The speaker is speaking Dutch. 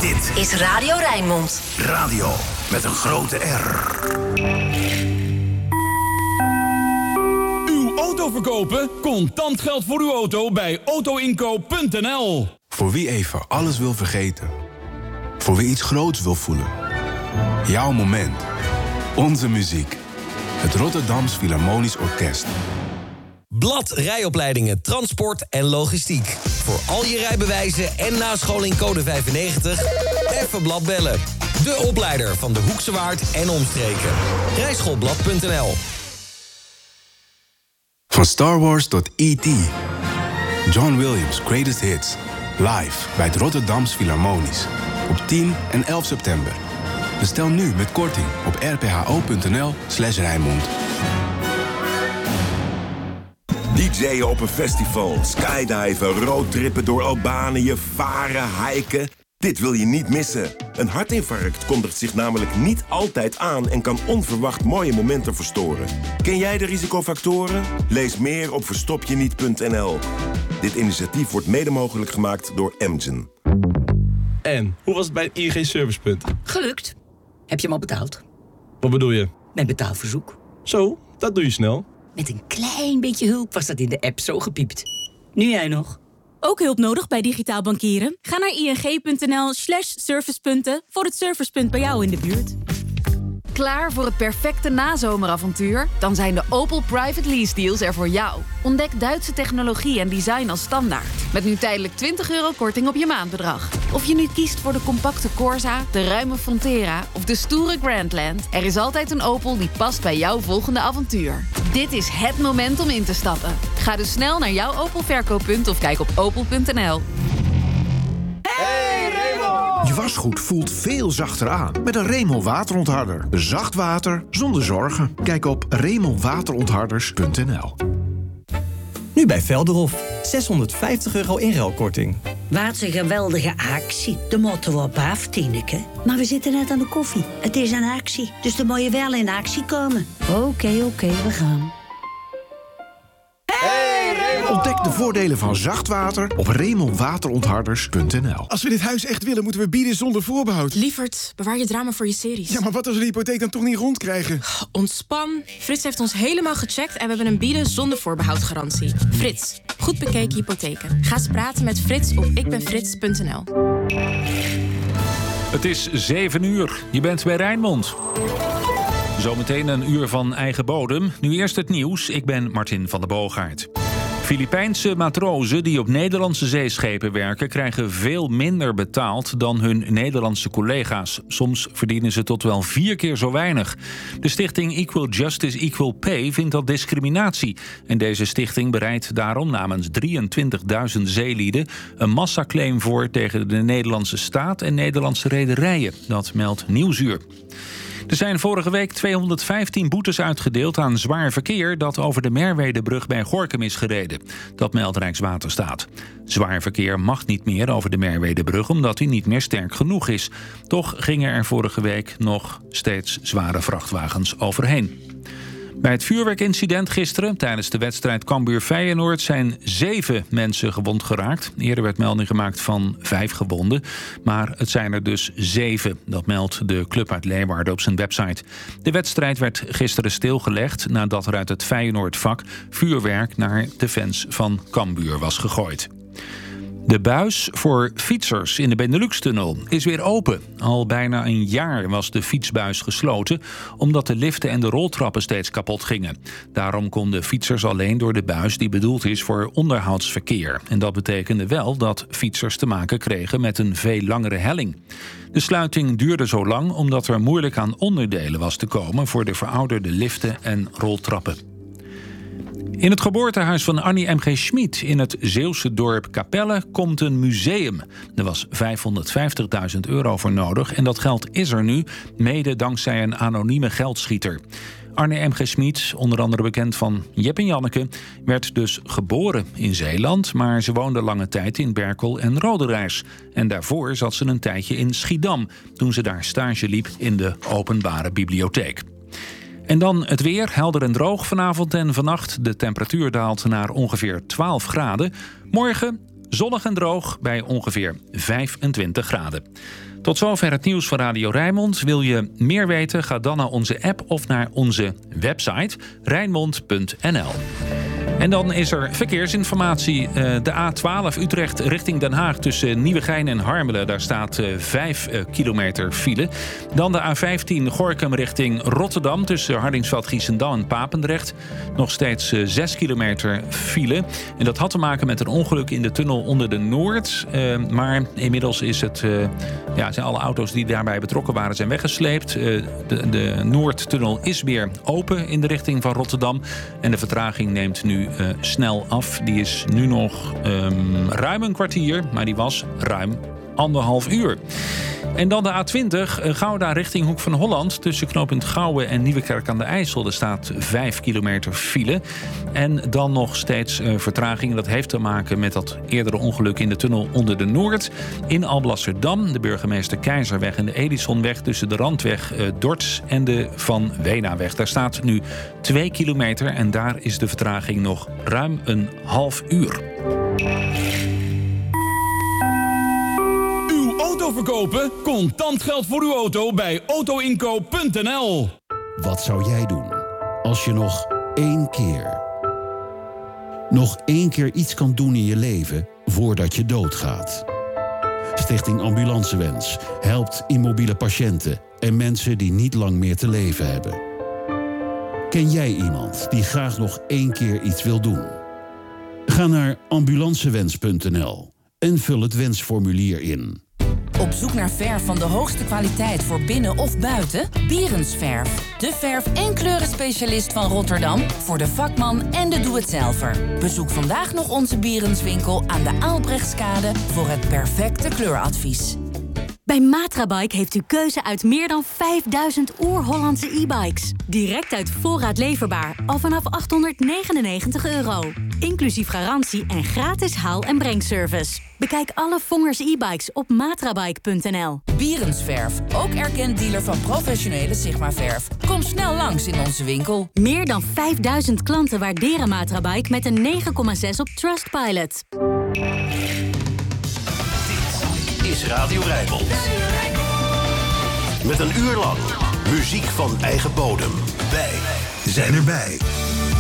Dit is Radio Rijnmond. Radio met een grote R. Uw auto verkopen? Contant geld voor uw auto bij autoinkoop.nl. Voor wie even alles wil vergeten. Voor wie iets groots wil voelen. Jouw moment. Onze muziek. Het Rotterdams Philharmonisch Orkest. Blad rijopleidingen, transport en logistiek. Voor al je rijbewijzen en nascholing code 95. Even Blad bellen. De opleider van de Hoekse Waard en omstreken. Rijschoolblad.nl. Van Star Wars tot E.T. John Williams' Greatest Hits. Live bij het Rotterdams Philharmonisch. Op 10 en 11 september. Bestel nu met korting op rpho.nl/Rijnmond. DJ'en op een festival, skydiven, roadtrippen door Albanië, varen, hiken. Dit wil je niet missen. Een hartinfarct kondigt zich namelijk niet altijd aan en kan onverwacht mooie momenten verstoren. Ken jij de risicofactoren? Lees meer op verstopjeniet.nl. Dit initiatief wordt mede mogelijk gemaakt door Amgen. En, hoe was het bij het ING Servicepunt? Gelukt. Heb je hem al betaald? Wat bedoel je? Mijn betaalverzoek. Zo, dat doe je snel. Met een klein beetje hulp was dat in de app zo gepiept. Nu jij nog. Ook hulp nodig bij digitaal bankieren? Ga naar ing.nl/servicepunten voor het servicepunt bij jou in de buurt. Klaar voor het perfecte nazomeravontuur? Dan zijn de Opel Private Lease Deals er voor jou. Ontdek Duitse technologie en design als standaard. Met nu tijdelijk €20 korting op je maandbedrag. Of je nu kiest voor de compacte Corsa, de ruime Frontera of de stoere Grandland. Er is altijd een Opel die past bij jouw volgende avontuur. Dit is het moment om in te stappen. Ga dus snel naar jouw Opel verkooppunt of kijk op opel.nl. Je wasgoed voelt veel zachter aan met een Remel waterontharder. Zacht water zonder zorgen. Kijk op remelwaterontharders.nl. Nu bij Velderhof. €650 inruilkorting. Wat een geweldige actie. De moeten we op af, Tineke. Maar we zitten net aan de koffie. Het is een actie, dus dan moet je wel in actie komen. Oké, we gaan. Ontdek de voordelen van zacht water op remelwaterontharders.nl. Als we dit huis echt willen, moeten we bieden zonder voorbehoud. Lievert, bewaar je drama voor je series. Ja, maar wat als we de hypotheek dan toch niet rondkrijgen? Ontspan. Frits heeft ons helemaal gecheckt en we hebben een bieden zonder voorbehoud garantie. Frits, goed bekeken hypotheken. Ga eens praten met Frits op ikbenfrits.nl. Het is 7 uur. Je bent bij Rijnmond. Zometeen een uur van eigen bodem. Nu eerst het nieuws. Ik ben Martin van der Boogaard. Filipijnse matrozen die op Nederlandse zeeschepen werken krijgen veel minder betaald dan hun Nederlandse collega's. Soms verdienen ze tot wel 4 keer zo weinig. De stichting Equal Justice Equal Pay vindt dat discriminatie. En deze stichting bereidt daarom namens 23.000 zeelieden een massaclaim voor tegen de Nederlandse staat en Nederlandse rederijen. Dat meldt Nieuwsuur. Er zijn vorige week 215 boetes uitgedeeld aan zwaar verkeer dat over de Merwedebrug bij Gorinchem is gereden. Dat meldt Rijkswaterstaat. Zwaar verkeer mag niet meer over de Merwedebrug omdat hij niet meer sterk genoeg is. Toch gingen er vorige week nog steeds zware vrachtwagens overheen. Bij het vuurwerkincident gisteren tijdens de wedstrijd Cambuur-Feyenoord zijn 7 mensen gewond geraakt. Eerder werd melding gemaakt van 5 gewonden, maar het zijn er dus 7. Dat meldt de club uit Leeuwarden op zijn website. De wedstrijd werd gisteren stilgelegd nadat er uit het Feyenoord-vak vuurwerk naar de fans van Cambuur was gegooid. De buis voor fietsers in de Benelux-tunnel is weer open. Al bijna een jaar was de fietsbuis gesloten omdat de liften en de roltrappen steeds kapot gingen. Daarom konden fietsers alleen door de buis die bedoeld is voor onderhoudsverkeer. En dat betekende wel dat fietsers te maken kregen met een veel langere helling. De sluiting duurde zo lang omdat er moeilijk aan onderdelen was te komen voor de verouderde liften en roltrappen. In het geboortehuis van Annie M.G. Schmid in het Zeeuwse dorp Capelle komt een museum. Er was €550.000 voor nodig en dat geld is er nu, mede dankzij een anonieme geldschieter. Annie M.G. Schmid, onder andere bekend van Jep en Janneke, werd dus geboren in Zeeland, maar ze woonde lange tijd in Berkel en Roderijs. En daarvoor zat ze een tijdje in Schiedam, toen ze daar stage liep in de openbare bibliotheek. En dan het weer, helder en droog vanavond en vannacht. De temperatuur daalt naar ongeveer 12 graden. Morgen zonnig en droog bij ongeveer 25 graden. Tot zover het nieuws van Radio Rijnmond. Wil je meer weten? Ga dan naar onze app of naar onze website rijnmond.nl. En dan is er verkeersinformatie. De A12 Utrecht richting Den Haag tussen Nieuwegein en Harmelen. Daar staat 5 kilometer file. Dan de A15 Gorinchem richting Rotterdam tussen Hardingsveld, Giessendam en Papendrecht. Nog steeds 6 kilometer file. En dat had te maken met een ongeluk in de tunnel onder de Noord. Maar inmiddels is het, zijn alle auto's die daarbij betrokken waren zijn weggesleept. De Noordtunnel is weer open in de richting van Rotterdam. En de vertraging neemt nu snel af. Die is nu nog ruim een kwartier, maar die was ruim 1,5 uur. En dan de A20, Gouda richting Hoek van Holland. Tussen knooppunt Gouwen en Nieuwekerk aan de IJssel. Er staat 5 kilometer file. En dan nog steeds vertraging. Dat heeft te maken met dat eerdere ongeluk in de tunnel onder de Noord. In Alblasserdam, de Burgemeester Keizerweg en de Edisonweg tussen de Randweg Dorts en de Van Wenaweg. Daar staat nu 2 kilometer en daar is de vertraging nog ruim een half uur. Auto verkopen? Contant geld voor uw auto bij autoinkoop.nl. Wat zou jij doen als je nog één keer iets kan doen in je leven voordat je doodgaat? Stichting Ambulancewens helpt immobiele patiënten en mensen die niet lang meer te leven hebben. Ken jij iemand die graag nog 1 keer iets wil doen? Ga naar ambulancewens.nl en vul het wensformulier in. Op zoek naar verf van de hoogste kwaliteit voor binnen of buiten? Bierensverf. De verf- en kleurenspecialist van Rotterdam voor de vakman en de doe-het-zelver. Bezoek vandaag nog onze Bierenswinkel aan de Aalbrechtskade voor het perfecte kleuradvies. Bij Matrabike heeft u keuze uit meer dan 5000 oer-Hollandse e-bikes. Direct uit voorraad leverbaar, al vanaf €899. Inclusief garantie en gratis haal- en brengservice. Bekijk alle Vongers e-bikes op matrabike.nl. Bierensverf, ook erkend dealer van professionele Sigma-verf. Kom snel langs in onze winkel. Meer dan 5000 klanten waarderen Matrabike met een 9,6 op Trustpilot. Is Radio Rijnmond. Met een uur lang muziek van eigen bodem. Wij zijn erbij.